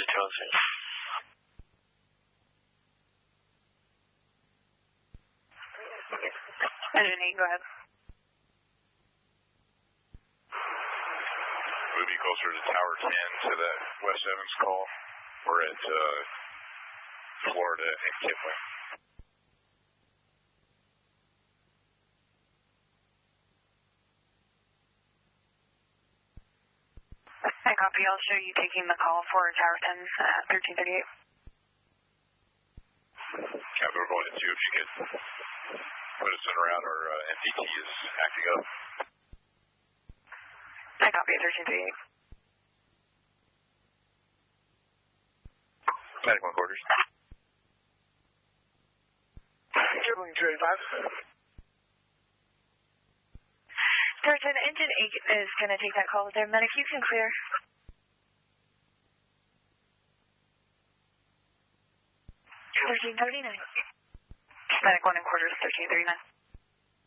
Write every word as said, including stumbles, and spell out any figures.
two one six. Engine eight, go ahead. Moving closer to Tower ten to that West Evans call. We're at uh, Florida and Kipling. I copy. I'll show you taking the call for Tower ten at thirteen thirty-eight. Yeah, we're going to two if you could put us in around our uh, M P T is acting up. I copy at thirteen thirty-eight. Medic one quarters. Kipling two eighty-five. Tower ten, engine eight is going to take that call with their medic. You can clear. thirteen thirty-nine. Medic one and quarters, thirteen thirty-nine.